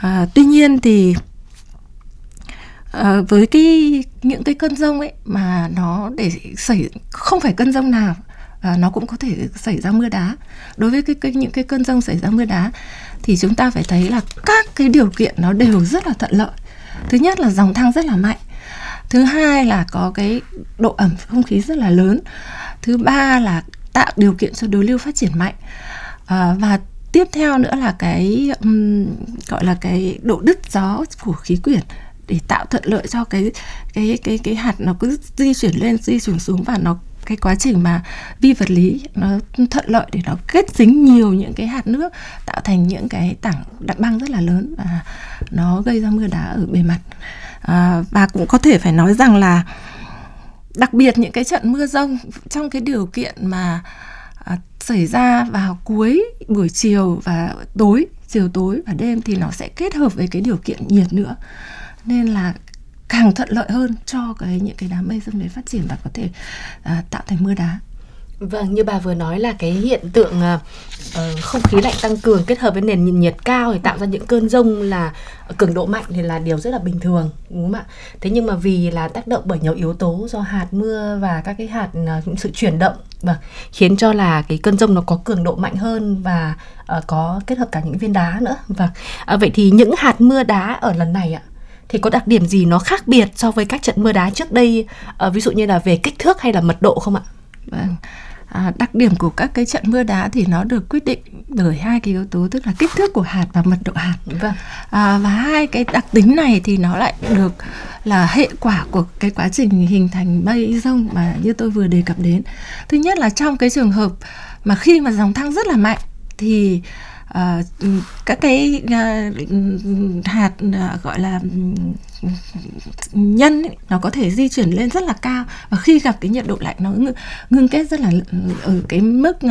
Tuy nhiên thì với những cái cơn dông ấy mà nó không phải cơn dông nào nó cũng có thể xảy ra mưa đá. Đối với những cái cơn dông xảy ra mưa đá thì chúng ta phải thấy là các cái điều kiện nó đều rất là thuận lợi. Thứ nhất là dòng thăng rất là mạnh. Thứ hai là có cái độ ẩm không khí rất là lớn. Thứ ba là tạo điều kiện cho đối lưu phát triển mạnh. Và tiếp theo nữa là cái gọi là cái độ đứt gió của khí quyển để tạo thuận lợi cho cái hạt nó cứ di chuyển lên di chuyển xuống, và cái quá trình mà vi vật lý nó thuận lợi để nó kết dính nhiều những cái hạt nước tạo thành những cái tảng đạn băng rất là lớn, và nó gây ra mưa đá ở bề mặt. Và cũng có thể phải nói rằng là đặc biệt những cái trận mưa dông trong cái điều kiện mà xảy ra vào cuối buổi chiều và chiều tối và đêm thì nó sẽ kết hợp với cái điều kiện nhiệt nữa, nên là càng thuận lợi hơn cho những cái đám mây dông đấy phát triển và có thể tạo thành mưa đá. Vâng, như bà vừa nói là cái hiện tượng không khí lạnh tăng cường kết hợp với nền nhiệt cao thì tạo ra những cơn dông là cường độ mạnh thì là điều rất là bình thường, đúng không ạ? Thế nhưng mà vì là tác động bởi nhiều yếu tố do hạt mưa và các cái hạt sự chuyển động khiến cho là cái cơn dông nó có cường độ mạnh hơn và có kết hợp cả những viên đá nữa. Vậy thì những hạt mưa đá ở lần này ạ thì có đặc điểm gì nó khác biệt so với các trận mưa đá trước đây, ví dụ như là về kích thước hay là mật độ không ạ? Vâng. Đặc điểm của các cái trận mưa đá thì nó được quyết định bởi hai cái yếu tố, tức là kích thước của hạt và mật độ hạt. Vâng. Và hai cái đặc tính này thì nó lại được là hệ quả của cái quá trình hình thành mây dông mà như tôi vừa đề cập đến. Thứ nhất là trong cái trường hợp mà khi mà dòng thăng rất là mạnh thì các cái hạt gọi là nhân ấy, nó có thể di chuyển lên rất là cao, và khi gặp cái nhiệt độ lạnh nó ngưng kết rất là ở cái mức